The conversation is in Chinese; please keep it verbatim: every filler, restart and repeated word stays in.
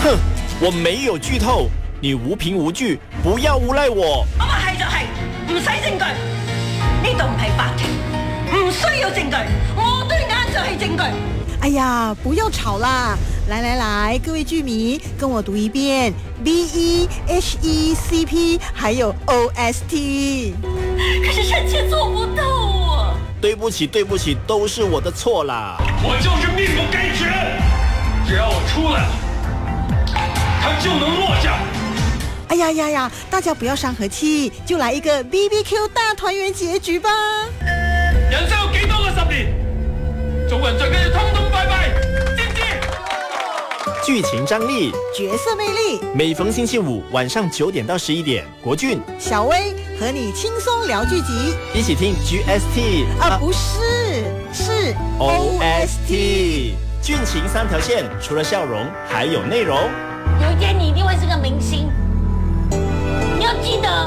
哼，我沒有劇透，你無憑無據，不要誣賴我。 我話係就係，唔使證據，呢度唔係法庭，唔需要證據，我對眼就係證據。 哎呀，不要吵啦！來來來，各位劇迷，跟我讀一遍 B E H E C P， 還有 O S T。 可是臣妾做不到啊！ 對不起，對不起，都是我的錯啦。 我就是命不該絕，只要我出來了，他就能落下。 哎呀呀呀！大家不要傷和氣，就來一個 B B Q 大團圓結局吧。 人生有幾多個十年？做人最緊要通通拜拜，知唔知？ 劇情張力， 角色魅力， 每逢星期五晚上九點到十一點，國俊、 小薇和你輕鬆聊劇集， 一起聽 G S T 啊，啊不是，是 O S T。劇情三條線，除了笑容，還有內容。 有一天你一定會是個明星。